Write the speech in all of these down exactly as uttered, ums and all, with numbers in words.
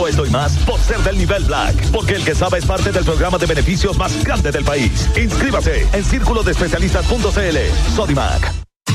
Estoy Más por ser del nivel Black, porque el que sabe es parte del programa de beneficios más grande del país. Inscríbase en círculo de especialistas punto c l. Sodimac.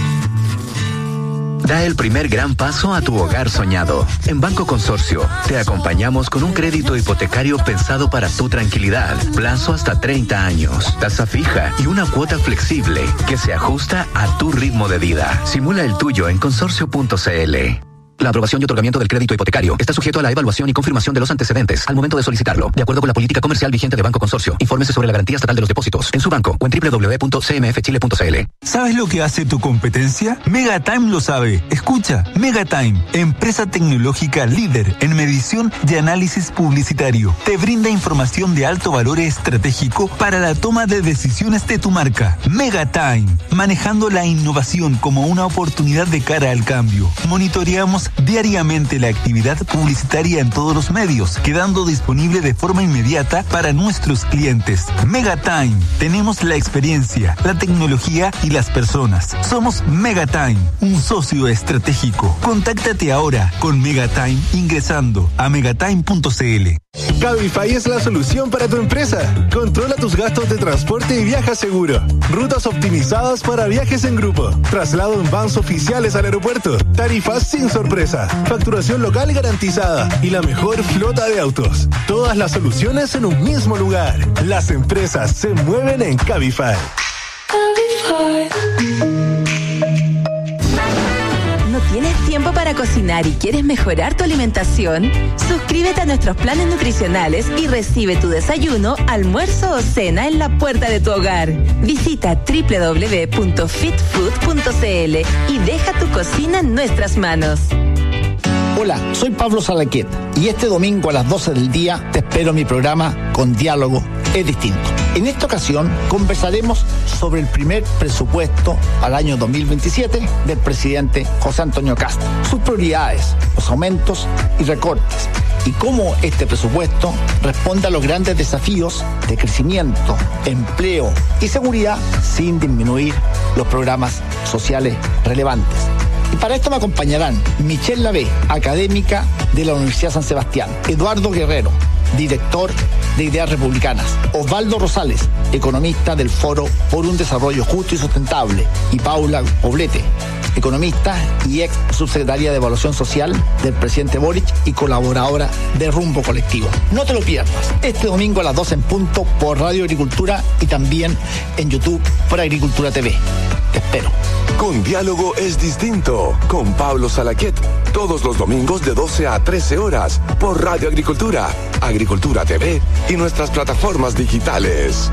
Da el primer gran paso a tu hogar soñado. En Banco Consorcio, te acompañamos con un crédito hipotecario pensado para tu tranquilidad. Plazo hasta treinta años, tasa fija y una cuota flexible que se ajusta a tu ritmo de vida. Simula el tuyo en consorcio punto c l. La aprobación y otorgamiento del crédito hipotecario está sujeto a la evaluación y confirmación de los antecedentes al momento de solicitarlo, de acuerdo con la política comercial vigente de Banco Consorcio. Infórmese sobre la garantía estatal de los depósitos en su banco o en doble u doble u doble u punto c m f chile punto c l. ¿Sabes lo que hace tu competencia? Megatime lo sabe. Escucha, Megatime, empresa tecnológica líder en medición y análisis publicitario, te brinda información de alto valor estratégico para la toma de decisiones de tu marca. Megatime, manejando la innovación como una oportunidad de cara al cambio. Monitoreamos diariamente la actividad publicitaria en todos los medios, quedando disponible de forma inmediata para nuestros clientes. Megatime, tenemos la experiencia, la tecnología y las personas. Somos Megatime, un socio estratégico. Contáctate ahora con Megatime ingresando a megatime punto c l. Cabify es la solución para tu empresa. Controla tus gastos de transporte y viaja seguro. Rutas optimizadas para viajes en grupo. Traslado en vans oficiales al aeropuerto. Tarifas sin sorpresa. Facturación local garantizada. Y la mejor flota de autos. Todas las soluciones en un mismo lugar. Las empresas se mueven en Cabify. ¿No tienes tiempo para cocinar y quieres mejorar tu alimentación? Suscríbete a nuestros planes nutricionales y recibe tu desayuno, almuerzo o cena en la puerta de tu hogar. Visita doble u doble u doble u punto fit food punto c l y deja tu cocina en nuestras manos. Hola, soy Pablo Salaquet y este domingo a las doce del día te espero en mi programa Con Diálogo es Distinto. En esta ocasión conversaremos sobre el primer presupuesto al año dos mil veintisiete del presidente José Antonio Kast, sus prioridades, los aumentos y recortes, y cómo este presupuesto responde a los grandes desafíos de crecimiento, empleo y seguridad sin disminuir los programas sociales relevantes. Y para esto me acompañarán Michelle Lavé, académica de la Universidad San Sebastián, Eduardo Guerrero, director de Ideas Republicanas, Osvaldo Rosales, economista del Foro por un Desarrollo Justo y Sustentable, y Paula Poblete, economista y ex subsecretaria de Evaluación Social del presidente Boric y colaboradora de Rumbo Colectivo. No te lo pierdas, este domingo a las doce en punto por Radio Agricultura y también en YouTube por Agricultura T V. Te espero. Con Diálogo es Distinto, con Pablo Salaquet, todos los domingos de doce a trece horas por Radio Agricultura, Agricultura T V y nuestras plataformas digitales.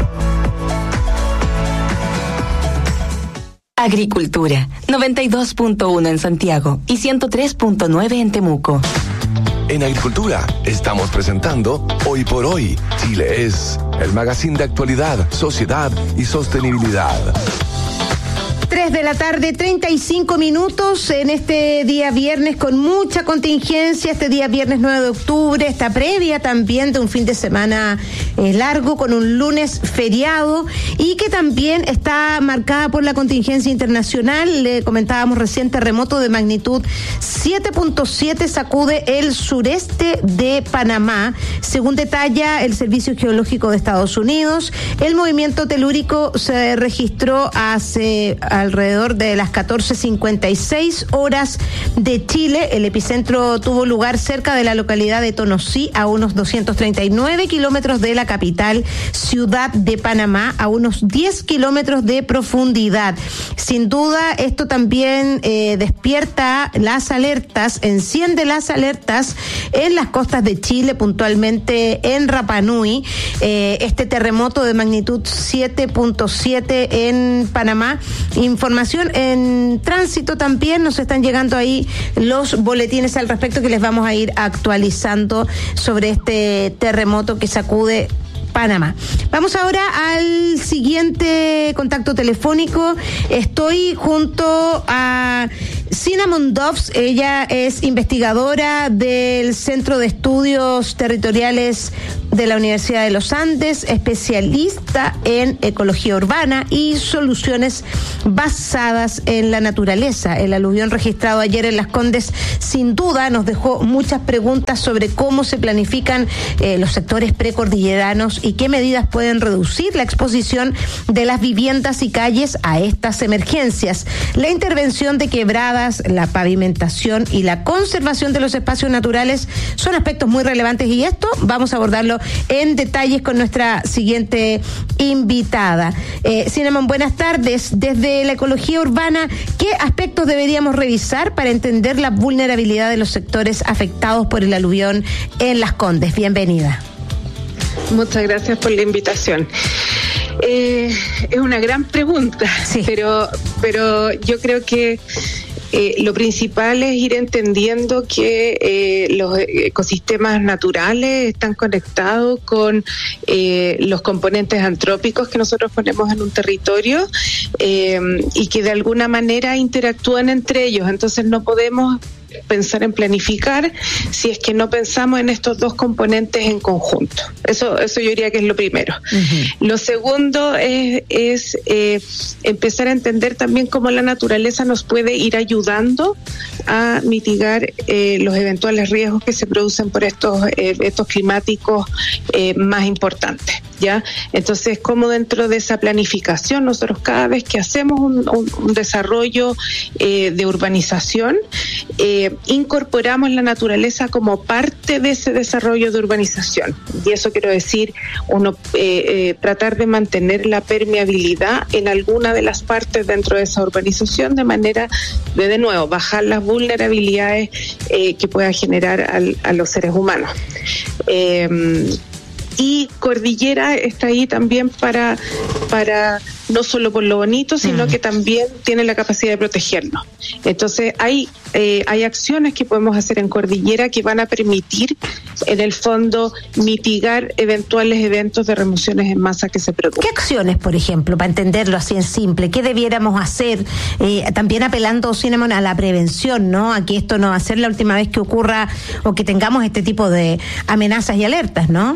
Agricultura, noventa y dos punto uno en Santiago y ciento tres punto nueve en Temuco. En Agricultura estamos presentando Hoy por Hoy, Chile es, el magazine de actualidad, sociedad y sostenibilidad. tres de la tarde, treinta y cinco minutos en este día viernes con mucha contingencia, este día viernes nueve de octubre, esta previa también de un fin de semana eh, largo con un lunes feriado y que también está marcada por la contingencia internacional. Le comentábamos recién, terremoto de magnitud siete punto siete sacude el sureste de Panamá, según detalla el Servicio Geológico de Estados Unidos. El movimiento telúrico se registró hace alrededor de las catorce cincuenta y seis horas de Chile. El epicentro tuvo lugar cerca de la localidad de Tonosí, a unos doscientos treinta y nueve kilómetros de la capital, Ciudad de Panamá, a unos diez kilómetros de profundidad. Sin duda, esto también eh, despierta las alertas, enciende las alertas en las costas de Chile, puntualmente en Rapa Nui. Eh, este terremoto de magnitud siete punto siete en Panamá. Información en tránsito también, nos están llegando ahí los boletines al respecto que les vamos a ir actualizando sobre este terremoto que sacude Panamá. Vamos ahora al siguiente contacto telefónico. Estoy junto a Cinnamon Dobbs, ella es investigadora del Centro de Estudios Territoriales de la Universidad de los Andes, especialista en ecología urbana y soluciones basadas en la naturaleza. El aluvión registrado ayer en Las Condes sin duda nos dejó muchas preguntas sobre cómo se planifican eh, los sectores precordilleranos y qué medidas pueden reducir la exposición de las viviendas y calles a estas emergencias. La intervención de quebradas, la pavimentación y la conservación de los espacios naturales son aspectos muy relevantes y esto vamos a abordarlo en detalles con nuestra siguiente invitada. Eh, Cinnamon, buenas tardes. Desde la ecología urbana, ¿qué aspectos deberíamos revisar para entender la vulnerabilidad de los sectores afectados por el aluvión en Las Condes? Bienvenida. Muchas gracias por la invitación. Eh, es una gran pregunta, sí. pero, pero yo creo que Eh, lo principal es ir entendiendo que eh, los ecosistemas naturales están conectados con eh, los componentes antrópicos que nosotros ponemos en un territorio eh, y que de alguna manera interactúan entre ellos. Entonces no podemos pensar en planificar si es que no pensamos en estos dos componentes en conjunto. Eso, eso yo diría que es lo primero. Uh-huh. Lo segundo es, es eh, empezar a entender también cómo la naturaleza nos puede ir ayudando a mitigar eh, los eventuales riesgos que se producen por estos eh, eventos climáticos eh, más importantes. ¿Ya? Entonces, como dentro de esa planificación, nosotros cada vez que hacemos un, un, un desarrollo eh, de urbanización, eh, incorporamos la naturaleza como parte de ese desarrollo de urbanización. Y eso quiero decir, uno eh, eh, tratar de mantener la permeabilidad en alguna de las partes dentro de esa urbanización, de manera de, de nuevo, bajar las vulnerabilidades eh, que pueda generar al, a los seres humanos. Eh, Y Cordillera está ahí también para, para no solo por lo bonito, sino mm. que también tiene la capacidad de protegernos. Entonces hay, eh, hay acciones que podemos hacer en Cordillera que van a permitir, en el fondo, mitigar eventuales eventos de remociones en masa que se produzcan. ¿Qué acciones, por ejemplo, para entenderlo así en simple? ¿Qué debiéramos hacer? Eh, también apelando, Cinnamon, a la prevención, ¿no? A que esto no va a ser la última vez que ocurra o que tengamos este tipo de amenazas y alertas, ¿no?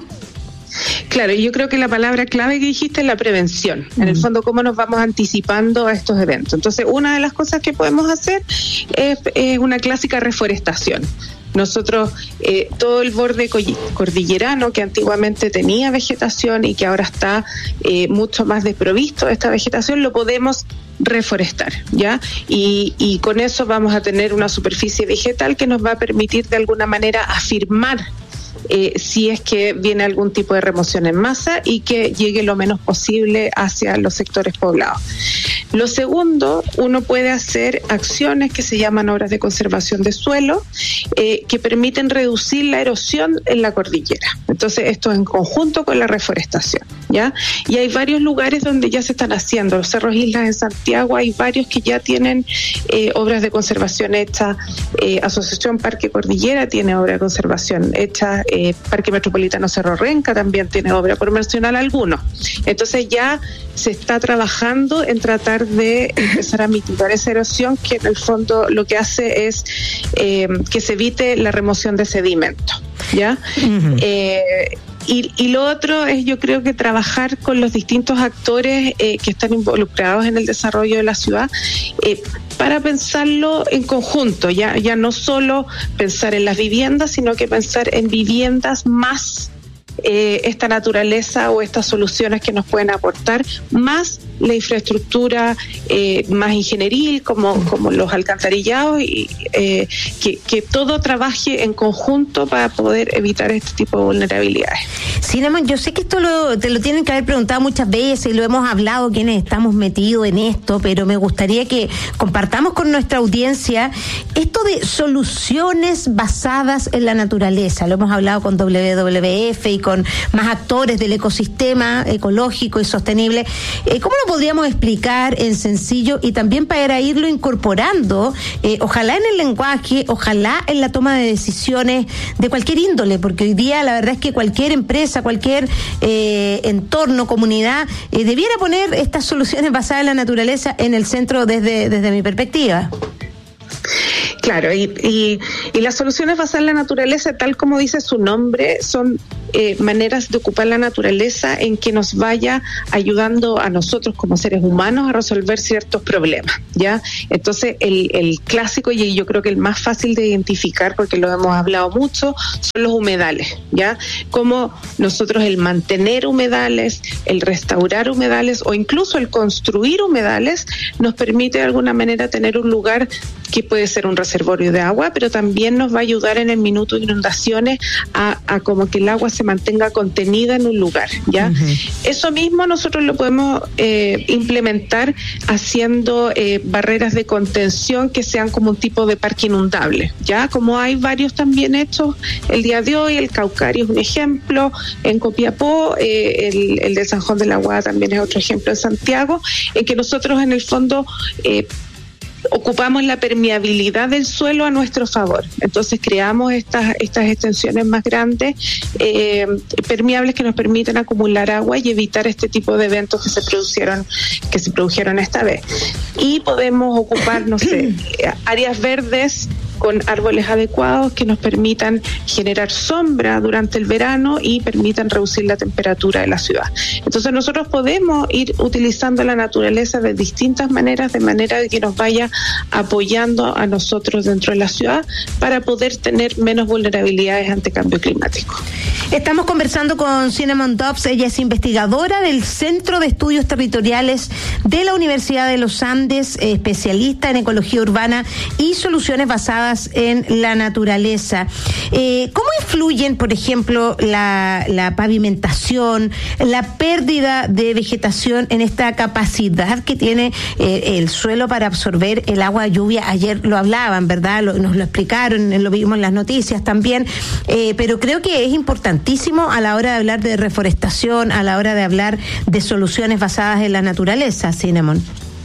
Claro, yo creo que la palabra clave que dijiste es la prevención. En el fondo, cómo nos vamos anticipando a estos eventos. Entonces, una de las cosas que podemos hacer es, es una clásica reforestación. Nosotros, eh, todo el borde cordillerano que antiguamente tenía vegetación y que ahora está eh, mucho más desprovisto de esta vegetación, lo podemos reforestar, ¿ya? Y, y con eso vamos a tener una superficie vegetal que nos va a permitir de alguna manera afirmar Eh, si es que viene algún tipo de remoción en masa y que llegue lo menos posible hacia los sectores poblados. Lo segundo, uno puede hacer acciones que se llaman obras de conservación de suelo, eh, que permiten reducir la erosión en la cordillera. Entonces, esto en conjunto con la reforestación, ¿ya? Y hay varios lugares donde ya se están haciendo. Los Cerros Islas en Santiago, hay varios que ya tienen eh, obras de conservación hechas. Eh, Asociación Parque Cordillera tiene obra de conservación hecha. Eh, Parque Metropolitano Cerro Renca también tiene obra, por mencionar algunos. Entonces ya se está trabajando en tratar de empezar a mitigar esa erosión, que en el fondo lo que hace es eh, que se evite la remoción de sedimento, ¿ya? Uh-huh. Eh, Y, y lo otro es, yo creo que trabajar con los distintos actores eh, que están involucrados en el desarrollo de la ciudad, eh, para pensarlo en conjunto, ya, ya no solo pensar en las viviendas, sino que pensar en viviendas más eh, esta naturaleza o estas soluciones que nos pueden aportar, más la infraestructura eh, más ingenieril, como, como los alcantarillados, y eh, que, que todo trabaje en conjunto para poder evitar este tipo de vulnerabilidades. Cinnamon, yo sé que esto lo, te lo tienen que haber preguntado muchas veces y lo hemos hablado quienes estamos metidos en esto, pero me gustaría que compartamos con nuestra audiencia esto de soluciones basadas en la naturaleza. Lo hemos hablado con doble u doble u efe y con más actores del ecosistema ecológico y sostenible. Eh, ¿Cómo lo podríamos explicar en sencillo y también para irlo incorporando, eh, ojalá en el lenguaje, ojalá en la toma de decisiones de cualquier índole? Porque hoy día la verdad es que cualquier empresa, cualquier eh, entorno, comunidad, eh, debiera poner estas soluciones basadas en la naturaleza en el centro desde, desde mi perspectiva. Claro, y, y, y las soluciones basadas en la naturaleza, tal como dice su nombre, son eh, maneras de ocupar la naturaleza en que nos vaya ayudando a nosotros como seres humanos a resolver ciertos problemas, ¿ya? Entonces, el, el clásico, y yo creo que el más fácil de identificar, porque lo hemos hablado mucho, son los humedales, ¿ya? Como nosotros el mantener humedales, el restaurar humedales o incluso el construir humedales nos permite de alguna manera tener un lugar que puede ser un reservorio de agua, pero también nos va a ayudar en el minuto de inundaciones a, a como que el agua se mantenga contenida en un lugar, ¿ya? Uh-huh. Eso mismo nosotros lo podemos eh, implementar haciendo eh, barreras de contención que sean como un tipo de parque inundable, ¿ya? Como hay varios también hechos el día de hoy, el Caucario es un ejemplo, en Copiapó, eh, el, el de San Juan de la Guada también es otro ejemplo en Santiago, en que nosotros en el fondo eh, ocupamos la permeabilidad del suelo a nuestro favor. Entonces creamos estas estas extensiones más grandes, eh, permeables, que nos permiten acumular agua y evitar este tipo de eventos que se produjeron que se produjeron esta vez. Y podemos ocupar, no sé, áreas verdes con árboles adecuados que nos permitan generar sombra durante el verano y permitan reducir la temperatura de la ciudad. Entonces nosotros podemos ir utilizando la naturaleza de distintas maneras, de manera que nos vaya apoyando a nosotros dentro de la ciudad para poder tener menos vulnerabilidades ante cambio climático. Estamos conversando con Cinnamon Dobbs, ella es investigadora del Centro de Estudios Territoriales de la Universidad de los Andes, especialista en ecología urbana y soluciones basadas en la naturaleza. Eh, ¿Cómo influyen, por ejemplo, la, la pavimentación, la pérdida de vegetación en esta capacidad que tiene eh, el suelo para absorber el agua de lluvia? Ayer lo hablaban, ¿verdad? Lo, nos lo explicaron, lo vimos en las noticias también, eh, pero creo que es importantísimo a la hora de hablar de reforestación, a la hora de hablar de soluciones basadas en la naturaleza, Cinnamon.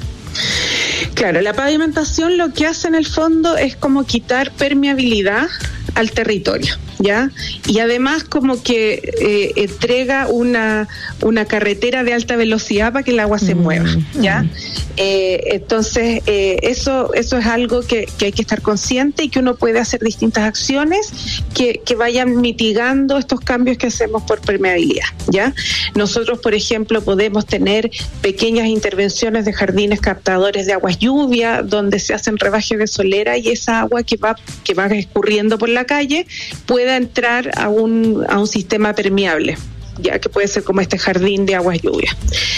Claro, la pavimentación lo que hace en el fondo es como quitar permeabilidad al territorio, ¿ya? Y además como que eh, entrega una una carretera de alta velocidad para que el agua se mm, mueva, ¿ya? Mm. Eh, entonces, eh, eso eso es algo que, que hay que estar consciente y que uno puede hacer distintas acciones que, que vayan mitigando estos cambios que hacemos por permeabilidad, ¿ya? Nosotros, por ejemplo, podemos tener pequeñas intervenciones de jardines captadores de aguas lluvia, donde se hacen rebajes de solera y esa agua que va que va escurriendo por la calle pueda entrar a un a un sistema permeable, ya que puede ser como este jardín de aguas lluvia.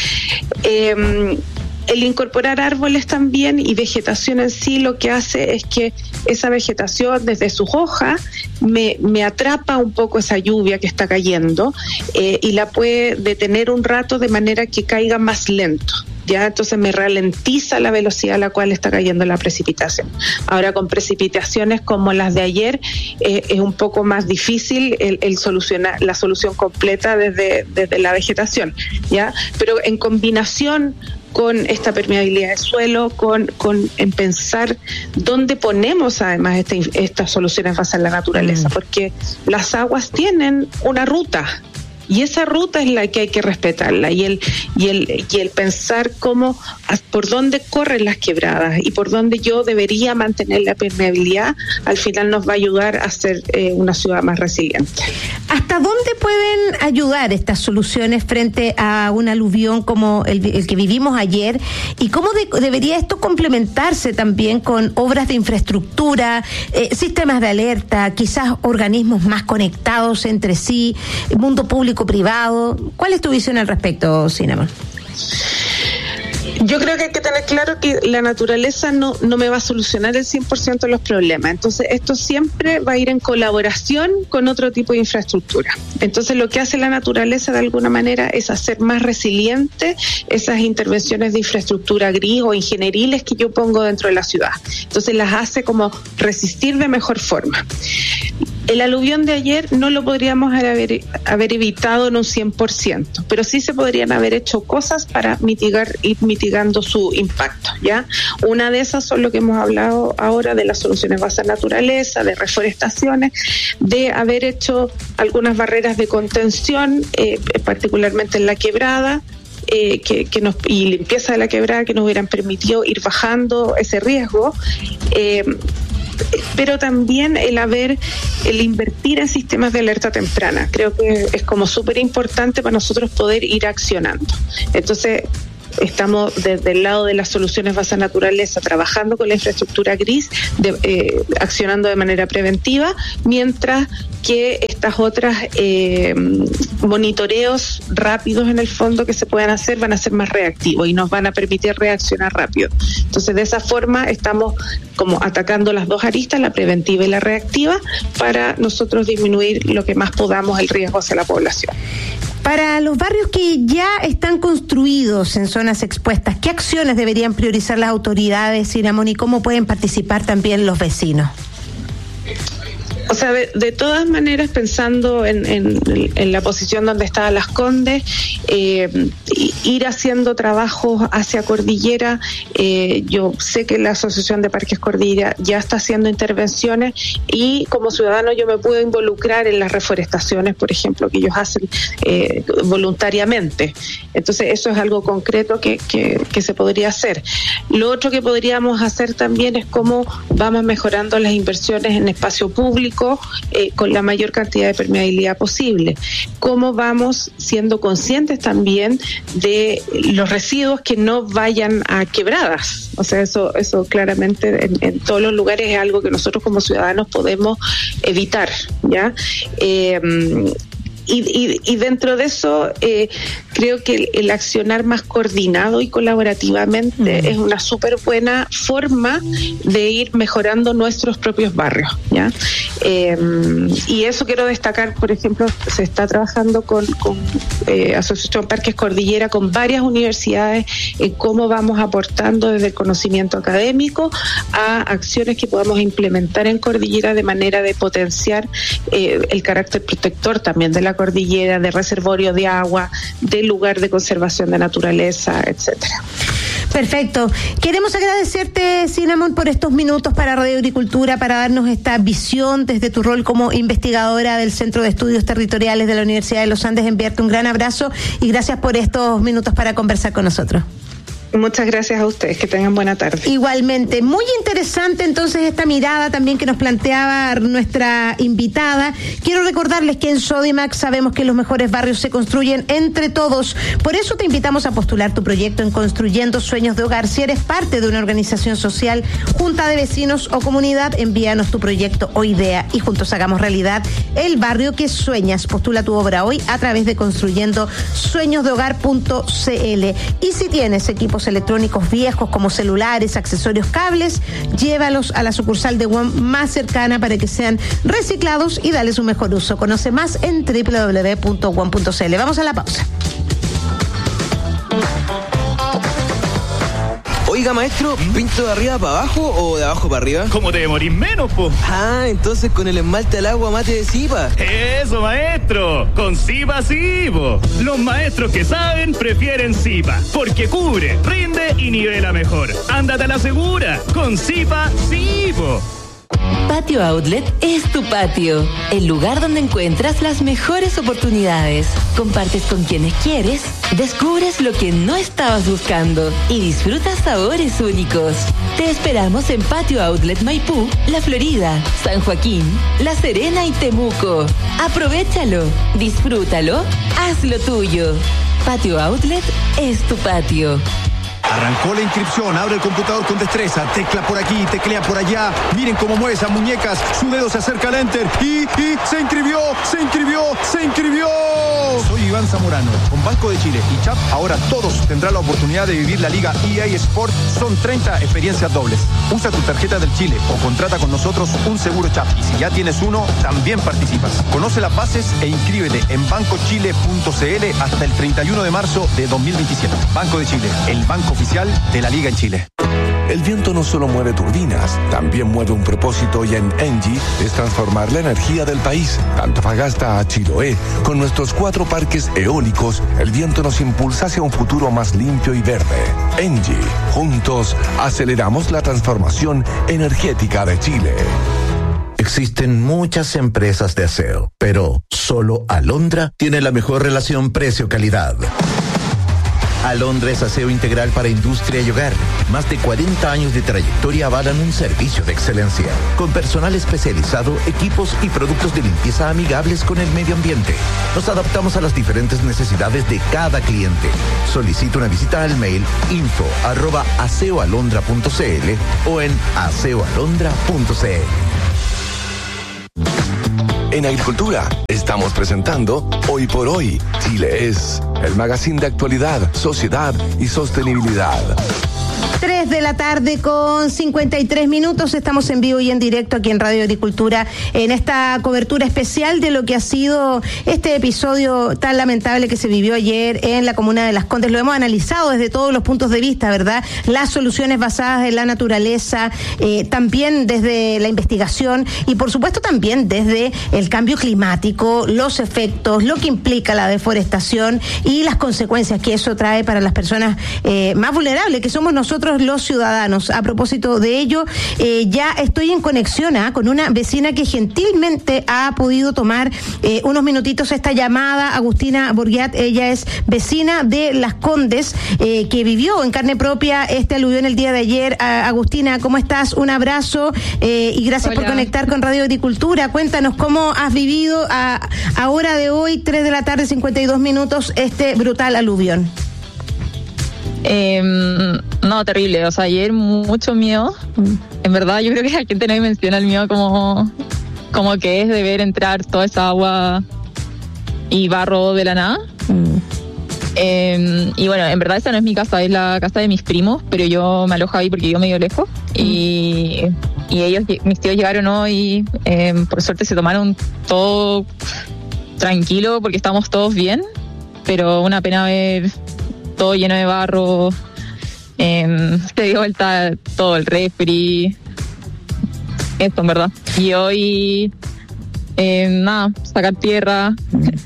Eh, el incorporar árboles también y vegetación en sí lo que hace es que esa vegetación desde sus hojas me, me atrapa un poco esa lluvia que está cayendo eh, y la puede detener un rato de manera que caiga más lento. Ya, entonces me ralentiza la velocidad a la cual está cayendo la precipitación. Ahora, con precipitaciones como las de ayer, eh, es un poco más difícil el, el solucionar la solución completa desde, desde la vegetación, ¿ya? Pero en combinación con esta permeabilidad del suelo, con, con en pensar dónde ponemos además este, estas soluciones basadas en la naturaleza, porque las aguas tienen una ruta. Y esa ruta es la que hay que respetarla y el y el y el pensar cómo por dónde corren las quebradas y por dónde yo debería mantener la permeabilidad, al final nos va a ayudar a ser eh, una ciudad más resiliente. ¿Hasta dónde pueden ayudar estas soluciones frente a un aluvión como el, el que vivimos ayer? ¿Y cómo de, debería esto complementarse también con obras de infraestructura, eh, sistemas de alerta, quizás organismos más conectados entre sí, mundo público privado? ¿Cuál es tu visión al respecto, Cinnamon? Yo creo que hay que tener claro que la naturaleza no, no me va a solucionar el cien por ciento de los problemas. Entonces, esto siempre va a ir en colaboración con otro tipo de infraestructura. Entonces, lo que hace la naturaleza de alguna manera es hacer más resiliente esas intervenciones de infraestructura gris o ingenieriles que yo pongo dentro de la ciudad. Entonces, las hace como resistir de mejor forma. El aluvión de ayer no lo podríamos haber, haber evitado en un cien por ciento, pero sí se podrían haber hecho cosas para mitigar ir mitigando su impacto, ¿ya? Una de esas son lo que hemos hablado ahora de las soluciones basadas en naturaleza, de reforestaciones, de haber hecho algunas barreras de contención, eh, particularmente en la quebrada, eh, que, que nos, y limpieza de la quebrada que nos hubieran permitido ir bajando ese riesgo. Eh, pero también el haber, el invertir en sistemas de alerta temprana. Creo que es como súper importante para nosotros poder ir accionando. Entonces, estamos desde el lado de las soluciones basadas en naturaleza trabajando con la infraestructura gris, de, eh, accionando de manera preventiva, mientras que estas otras eh, monitoreos rápidos en el fondo que se puedan hacer van a ser más reactivos y nos van a permitir reaccionar rápido. Entonces, de esa forma estamos como atacando las dos aristas, la preventiva y la reactiva, para nosotros disminuir lo que más podamos el riesgo hacia la población. Para los barrios que ya están construidos en zonas expuestas, ¿qué acciones deberían priorizar las autoridades, Cinnamon, y cómo pueden participar también los vecinos? O sea, de, de todas maneras, pensando en, en, en la posición donde estaba Las Condes, eh, ir haciendo trabajos hacia Cordillera. Eh, yo sé que la Asociación de Parques Cordillera ya está haciendo intervenciones y como ciudadano yo me puedo involucrar en las reforestaciones, por ejemplo, que ellos hacen eh, voluntariamente. Entonces, eso es algo concreto que, que, que se podría hacer. Lo otro que podríamos hacer también es cómo vamos mejorando las inversiones en espacio público, Eh, con la mayor cantidad de permeabilidad posible. Cómo vamos siendo conscientes también de los residuos que no vayan a quebradas. O sea, eso eso claramente en, en todos los lugares es algo que nosotros como ciudadanos podemos evitar, ¿ya? Eh, Y, y, y dentro de eso, eh, creo que el, el accionar más coordinado y colaborativamente mm. es una súper buena forma de ir mejorando nuestros propios barrios, ¿ya? Eh, y eso quiero destacar, por ejemplo, se está trabajando con, con eh, Asociación Parques Cordillera, con varias universidades, en cómo vamos aportando desde el conocimiento académico a acciones que podamos implementar en Cordillera de manera de potenciar eh, el carácter protector también de la cordillera, de reservorio de agua, de lugar de conservación de naturaleza, etcétera. Perfecto. Queremos agradecerte, Cinnamon, por estos minutos para Radio Agricultura, para darnos esta visión desde tu rol como investigadora del Centro de Estudios Territoriales de la Universidad de los Andes. Enviarte un gran abrazo y gracias por estos minutos para conversar con nosotros. Muchas gracias a ustedes, que tengan buena tarde. Igualmente, muy interesante entonces esta mirada también que nos planteaba nuestra invitada. Quiero recordarles que en Sodimac sabemos que los mejores barrios se construyen entre todos. Por eso te invitamos a postular tu proyecto en Construyendo Sueños de Hogar. Si eres parte de una organización social, junta de vecinos o comunidad, envíanos tu proyecto o idea y juntos hagamos realidad el barrio que sueñas. Postula tu obra hoy a través de construyendo sueños de hogar punto c l. Y si tienes equipos electrónicos viejos como celulares, accesorios, cables, llévalos a la sucursal de WOM más cercana para que sean reciclados y darles un mejor uso. Conoce más en doble u doble u doble u punto wom punto c l. Vamos a la pausa. Oiga, maestro, ¿pinto de arriba para abajo o de abajo para arriba? ¿Cómo te demorís menos, po? Ah, entonces con el esmalte al agua mate de Zipa. Eso, maestro, con Zipa sí, po. Los maestros que saben prefieren Zipa, porque cubre, rinde y nivela mejor. Ándate a la segura, con Zipa sí, po. Patio Outlet es tu patio, el lugar donde encuentras las mejores oportunidades. Compartes con quienes quieres, descubres lo que no estabas buscando y disfrutas sabores únicos. Te esperamos en Patio Outlet Maipú, La Florida, San Joaquín, La Serena y Temuco. Aprovéchalo, disfrútalo, hazlo tuyo. Patio Outlet es tu patio. Arrancó la inscripción, abre el computador con destreza, tecla por aquí, teclea por allá, miren cómo mueve esas muñecas, su dedo se acerca al enter y, y se inscribió, se inscribió, se inscribió. Soy Iván Zamorano, con Banco de Chile y Chap, ahora todos tendrán la oportunidad de vivir la Liga E A Sport, son treinta experiencias dobles. Usa tu tarjeta del Chile o contrata con nosotros un seguro Chap y si ya tienes uno, también participas. Conoce las bases e inscríbete en banco chile punto c l hasta el treinta y uno de marzo de dos mil veintisiete. Banco de Chile, el banco oficial de la Liga en Chile. El viento no solo mueve turbinas, también mueve un propósito y en Engie es transformar la energía del país. Antofagasta a Chiloé, con nuestros cuatro parques eólicos, el viento nos impulsa hacia un futuro más limpio y verde. Engie, juntos aceleramos la transformación energética de Chile. Existen muchas empresas de aseo, pero solo Alondra tiene la mejor relación precio-calidad. Alondra es aseo integral para industria y hogar. Más de cuarenta años de trayectoria avalan un servicio de excelencia, con personal especializado, equipos y productos de limpieza amigables con el medio ambiente. Nos adaptamos a las diferentes necesidades de cada cliente. Solicita una visita al mail info arroba aseoalondra punto cl o en aseoalondra punto cl. En Agricultura estamos presentando Hoy por Hoy, Chile es, el magazine de actualidad, sociedad y sostenibilidad. tres de la tarde con cincuenta y tres minutos, estamos en vivo y en directo aquí en Radio Agricultura en esta cobertura especial de lo que ha sido este episodio tan lamentable que se vivió ayer en la comuna de Las Condes. Lo hemos analizado desde todos los puntos de vista, ¿verdad? Las soluciones basadas en la naturaleza, eh, también desde la investigación y por supuesto también desde el cambio climático, los efectos, lo que implica la deforestación y las consecuencias que eso trae para las personas eh, más vulnerables, que somos nosotros los ciudadanos. A propósito de ello, eh, ya estoy en conexión ¿eh? con una vecina que gentilmente ha podido tomar eh, unos minutitos esta llamada, Agustina Borgiat. Ella es vecina de Las Condes, eh, que vivió en carne propia este aluvión el día de ayer. A, Agustina, ¿cómo estás? Un abrazo eh, y gracias Hola. por conectar con Radio Agricultura. Cuéntanos cómo has vivido a, a hora de hoy, tres de la tarde, cincuenta y dos minutos, este brutal aluvión. Eh, no, terrible, o sea, ayer mucho miedo. En verdad yo creo que la gente no menciona el miedo como, como que es de ver entrar toda esa agua y barro de la nada. Mm. Eh, y bueno, en verdad esa no es mi casa, es la casa de mis primos, pero yo me alojo ahí porque yo medio lejos. Mm. Y, y ellos, mis tíos llegaron hoy, eh, por suerte se tomaron todo tranquilo porque estamos todos bien, pero una pena ver todo lleno de barro, eh, se dio vuelta todo el refri, esto en verdad. Y hoy, eh, nada, sacar tierra,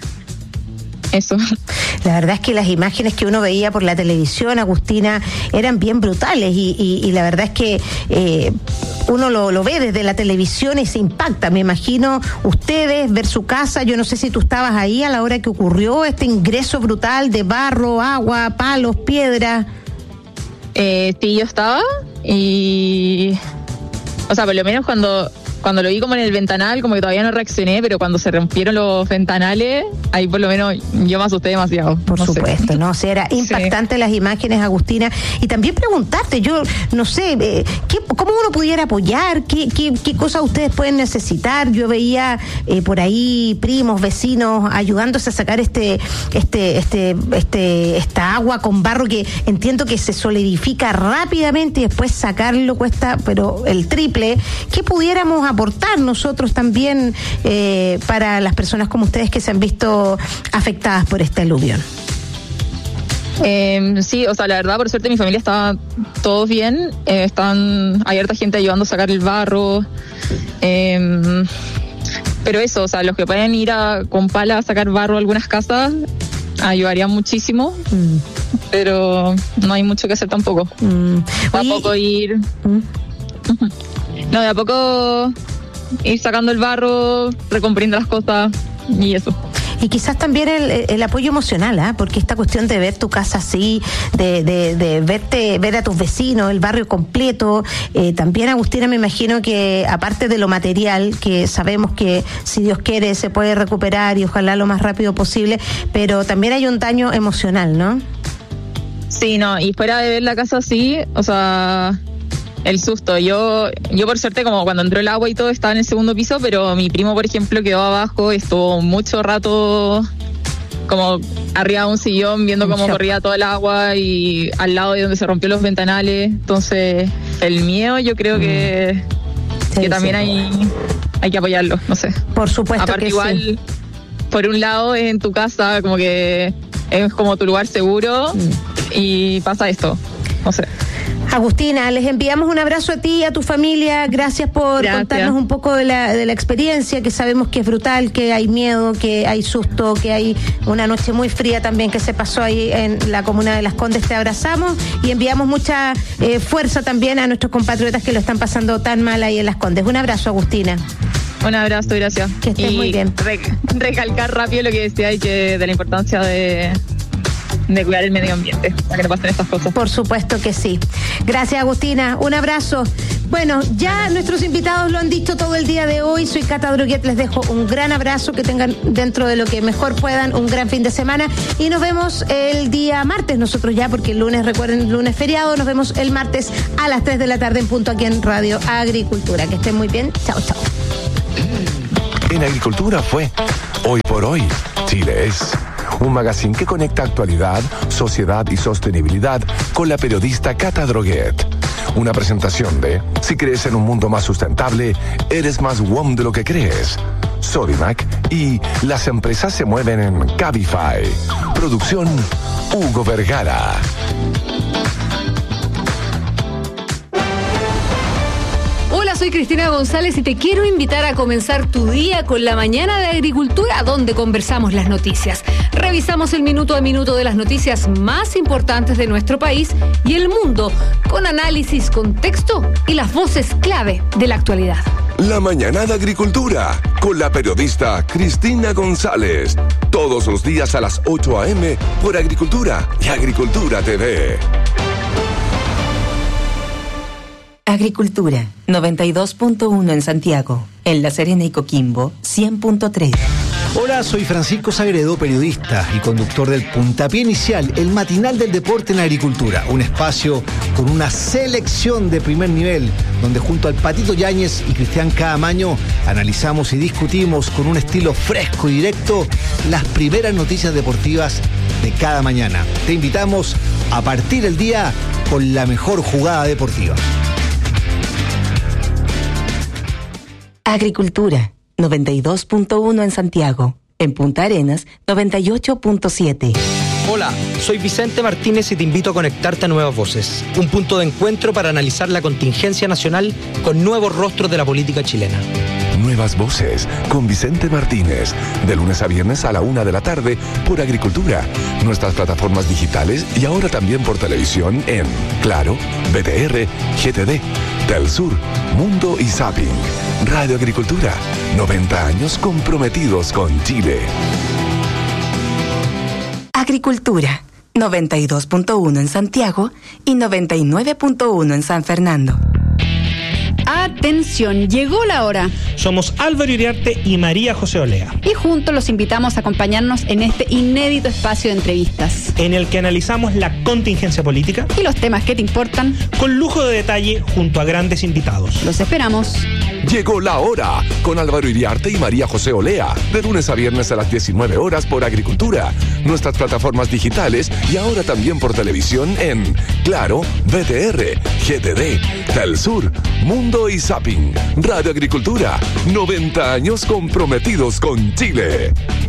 eso. La verdad es que las imágenes que uno veía por la televisión, Agustina, eran bien brutales y, y, y la verdad es que eh, uno lo, lo ve desde la televisión y se impacta. Me imagino ustedes ver su casa, yo no sé si tú estabas ahí a la hora que ocurrió este ingreso brutal de barro, agua, palos, piedras. Eh, sí, yo estaba y... O sea, por lo menos cuando... Cuando lo vi como en el ventanal, como que todavía no reaccioné, pero cuando se rompieron los ventanales, ahí por lo menos yo me asusté demasiado. Por no supuesto, sé. ¿no? O sea, era impactante sí. las imágenes, Agustina. Y también preguntarte, yo no sé, eh, ¿qué, ¿cómo uno pudiera apoyar? ¿Qué, qué, qué cosas ustedes pueden necesitar? Yo veía eh, por ahí primos, vecinos, ayudándose a sacar este, este, este, este, esta agua con barro que entiendo que se solidifica rápidamente y después sacarlo cuesta, pero el triple. ¿Qué pudiéramos aportar nosotros también eh, para las personas como ustedes que se han visto afectadas por este aluvión? Eh, sí, o sea, la verdad, por suerte mi familia estaba todos bien, eh, están, hay harta gente ayudando a sacar el barro, eh, pero eso, o sea, los que pueden ir a, con pala a sacar barro a algunas casas, ayudarían muchísimo, mm. pero no hay mucho que hacer tampoco. Mm. Tampoco ir... Mm. No, de a poco ir sacando el barro, recomponiendo las cosas y eso. Y quizás también el, el apoyo emocional, ¿eh? Porque esta cuestión de ver tu casa así, de, de, de verte, ver a tus vecinos, el barrio completo, eh, también, Agustina, me imagino que aparte de lo material, que sabemos que si Dios quiere se puede recuperar y ojalá lo más rápido posible, pero también hay un daño emocional, ¿no? Sí, no, y fuera de ver la casa así, o sea... El susto, yo yo por suerte como cuando entró el agua y todo estaba en el segundo piso, pero mi primo por ejemplo quedó abajo, estuvo mucho rato como arriba de un sillón viendo cómo corría todo el agua y al lado de donde se rompió los ventanales, entonces el miedo yo creo que, sí, que también sí. hay, hay que apoyarlo, no sé. Por supuesto. Aparte que igual, sí. Por un lado es en tu casa, como que es como tu lugar seguro mm. y pasa esto, no sé. Agustina, les enviamos un abrazo a ti y a tu familia. Gracias por Gracias. contarnos un poco de la, de la experiencia, que sabemos que es brutal, que hay miedo, que hay susto, que hay una noche muy fría también que se pasó ahí en la comuna de Las Condes. Te abrazamos y enviamos mucha eh, fuerza también a nuestros compatriotas que lo están pasando tan mal ahí en Las Condes. Un abrazo, Agustina. Un abrazo, gracias. Que estés y muy bien. Re- recalcar rápido lo que decía y que de la importancia de de cuidar el medio ambiente, para que no pasen estas cosas. Por supuesto que sí. Gracias, Agustina. Un abrazo. Bueno, ya nuestros invitados lo han dicho todo el día de hoy. Soy Cata Droguet, les dejo un gran abrazo, que tengan dentro de lo que mejor puedan un gran fin de semana y nos vemos el día martes, nosotros ya, porque el lunes, recuerden, el lunes feriado, nos vemos el martes a las tres de la tarde en punto aquí en Radio Agricultura. Que estén muy bien. Chao, chao. En Agricultura fue Hoy por Hoy, Chile es. Un magazine que conecta actualidad, sociedad y sostenibilidad con la periodista Cata Droguet. Una presentación de Si crees en un mundo más sustentable, eres más W O M de lo que crees. Sodimac y Las empresas se mueven en Cabify. Producción Hugo Vergara. Hola, soy Cristina González y te quiero invitar a comenzar tu día con la mañana de Agricultura, donde conversamos las noticias. Revisamos el minuto a minuto de las noticias más importantes de nuestro país y el mundo, con análisis, contexto y las voces clave de la actualidad. La mañana de Agricultura, con la periodista Cristina González. Todos los días a las ocho a eme por Agricultura y Agricultura T V. Agricultura, noventa y dos punto uno en Santiago. En La Serena y Coquimbo, cien punto tres. Hola, soy Francisco Sagredo, periodista y conductor del Puntapié Inicial, el matinal del deporte en Agricultura. Un espacio con una selección de primer nivel, donde junto al Patito Yáñez y Cristian Caamaño analizamos y discutimos con un estilo fresco y directo las primeras noticias deportivas de cada mañana. Te invitamos a partir el día con la mejor jugada deportiva. Agricultura, noventa y dos punto uno en Santiago. En Punta Arenas, noventa y ocho punto siete. Hola, soy Vicente Martínez y te invito a conectarte a Nuevas Voces, un punto de encuentro para analizar la contingencia nacional con nuevos rostros de la política chilena. Nuevas Voces con Vicente Martínez, de lunes a viernes a la una de la tarde por Agricultura, nuestras plataformas digitales y ahora también por televisión en Claro, B T R, G T D, Telsur, Mundo y Zapping. Radio Agricultura, noventa años comprometidos con Chile. Agricultura, noventa y dos punto uno en Santiago y noventa y nueve punto uno en San Fernando. Atención, llegó la hora. Somos Álvaro Iriarte y María José Olea. Y juntos los invitamos a acompañarnos en este inédito espacio de entrevistas, en el que analizamos la contingencia política y los temas que te importan, con lujo de detalle junto a grandes invitados. Los esperamos. Llegó la hora con Álvaro Iriarte y María José Olea, de lunes a viernes a las diecinueve horas por Agricultura, nuestras plataformas digitales y ahora también por televisión en Claro, B T R, G T D, Telsur, Mundo y Zapping. Radio Agricultura, noventa años comprometidos con Chile.